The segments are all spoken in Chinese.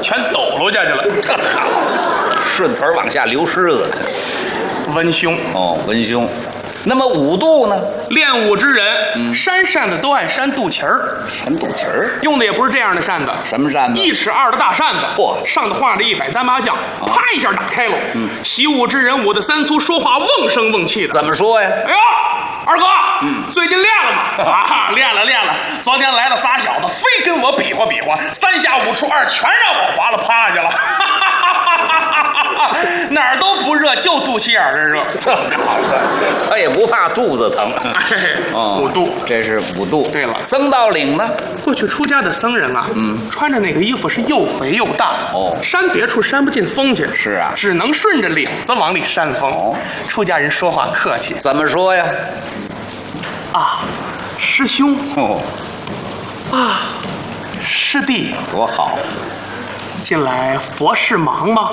全抖搂下去了。 这好，顺腿往下流虱子了。 文胸哦，文胸。那么五肚呢？ 练武之人，扇扇子都爱扇肚脐儿， 扇肚脐儿， 用的也不是这样的扇子， 什么扇子 ？1尺2的大扇子， 嚯， 上头画着100单麻将，啪一下打开了。习武之人，武的三粗，说话瓮声瓮气的。 怎么说呀？ 哎呀，二哥，最近练了吗？啊，练了。昨天来了仨小子，非跟我比划比划，3下5除2，全让我划了趴下了。哪儿都不热，就肚脐眼儿热。 这好了，他也不怕肚子疼。 五肚， 这是五肚。 对了， 僧道领呢？ 过去出家的僧人啊，穿着那个衣服是又肥又大，扇别处扇不进风去。 是啊， 只能顺着领子往里扇风。出家人说话客气， 怎么说呀？ 啊，师兄。啊，师弟。 多好。 近来佛事忙吗？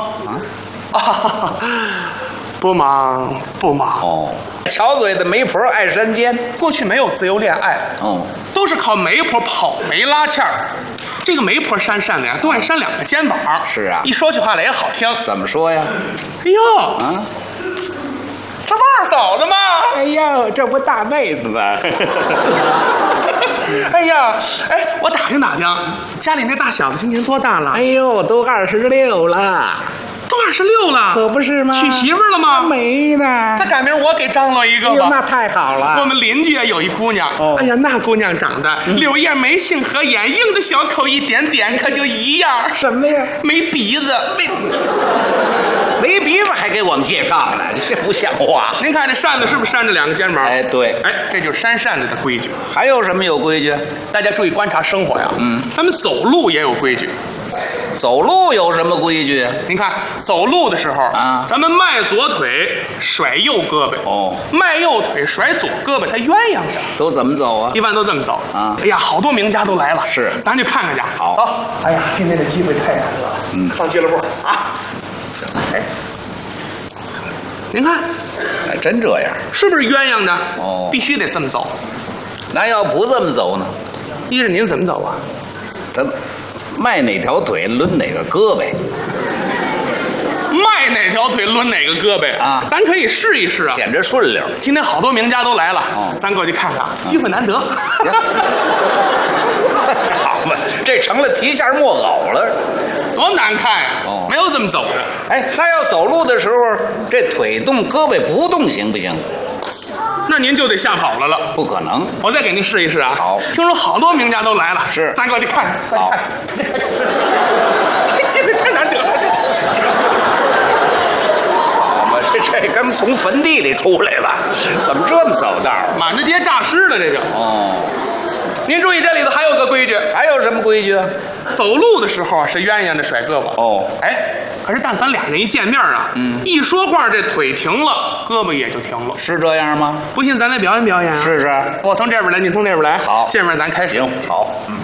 不忙。 巧嘴的媒婆爱山间， 过去没有自由恋爱，都是靠媒婆跑媒拉纤儿。这个媒婆扇扇的呀，都爱扇2个肩膀。 是啊， 一说起话来也好听。 怎么说呀？ 哎呦，这二嫂子吗？ 哎呦，这不大妹子吗？ 哎呀，我打听，家里那大小子今年多大了？ 哎呦，都26了。 都26了， 可不是吗？ 娶媳妇了吗？ 没呢。 那改明我给张罗一个吧。 那太好了。 我们邻居也有一姑娘，哎呀，那姑娘长得柳叶眉，杏核眼，硬的小口一点点，可就一样。 什么呀？ 没鼻子， 没鼻子还给我们介绍呢，这不像话。 您看这扇子是不是扇着2个肩膀？ 哎，对， 这就是扇扇子的规矩。 还有什么有规矩？ 大家注意观察生活呀。咱们走路也有规矩。 走路有什么规矩？ 您看走路的时候啊，咱们迈左腿甩右胳膊，迈右腿甩左胳膊，它鸳鸯着。都怎么走啊？ 一般都这么走啊。 哎呀，好多名家都来了， 是， 咱去看看去。 好。 哎呀，今天的机会太难得了。上俱乐部啊。您看， 还真这样， 是不是鸳鸯的？必须得这么走。 那要不这么走呢？ 依着您怎么走啊？ 咱迈哪条腿抡哪个胳膊， 迈哪条腿抡哪个胳膊啊？咱可以试一试啊， 显着顺溜。 今天好多名家都来了，咱过去看看，机会难得。 好嘛，这成了提线木偶了， 多难看呀！没有这么走的。 那要走路的时候，这腿动胳膊不动行不行？ 那您就得吓跑了。 不可能， 我再给您试一试啊。 好， 听说好多名家都来了， 是， 咱过去看看。 好， 这机会太难得了。 好嘛，这刚从坟地里出来了，怎么这么走道？ 满大街诈尸的这个。您注意，这里头还有个规矩。 还有什么规矩啊？ 走路的时候是鸳鸯的甩胳膊。可是但凡俩人一见面啊，一说话这腿停了，胳膊也就停了。 是这样吗？ 不信咱来表演表演啊。 试试。 我从这边来，您从那边来。 好， 见面咱开始。 行，好。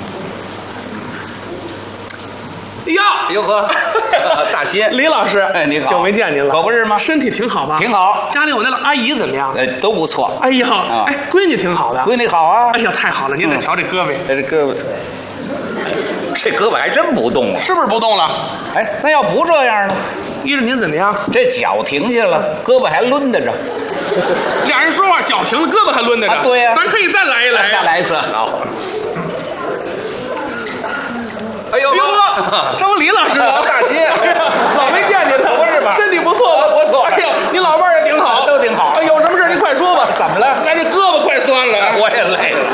哟呵，大仙李老师， 你好， 久没见您了， 可不是吗？ 身体挺好吧？ 挺好。 家里我那阿姨怎么样？ 都不错。 哎呀，闺女挺好的。 闺女好啊。 哎呀，太好了！您再瞧这胳膊， 这胳膊，这胳膊还真不动了， 是不是不动了？ 那要不这样呢？ 依着您怎么样？ 这脚停下了，胳膊还抡得着。 俩人说话，脚停了，胳膊还抡得着。 对呀， 咱可以再来一来。 再来一次，好。哎呦， 这不李老师吗？ 大仙， 老没见您呢， 不是吧？ 身体不错， 不错。 哎呀，您老伴也挺好， 都挺好。 有什么事您快说吧。 怎么了？ 这胳膊快酸了， 我也累了。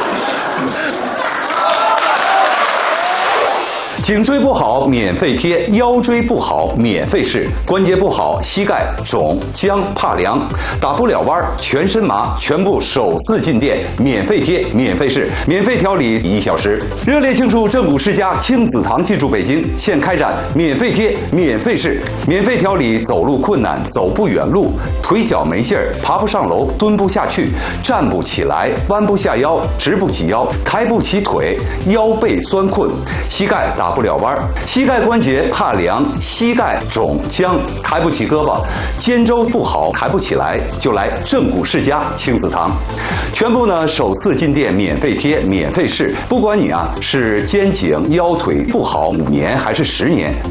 颈椎不好免费贴，腰椎不好免费试，关节不好膝盖肿僵怕凉打不了弯全身麻，全部首次进店免费贴免费试，免费调理1小时。热烈庆祝正骨世家亲子堂进驻北京，现开展免费贴免费试，免费调理走路困难走不远路，腿脚没劲儿爬不上楼蹲不下去站不起来弯不下腰直不起腰抬不起腿腰背酸困膝盖打不了弯，膝盖关节怕凉，膝盖肿僵，抬不起胳膊，肩周不好抬不起来，就来正骨世家亲子堂。全部呢首次进店免费贴免费试，不管你是肩颈腰腿不好5年还是10年。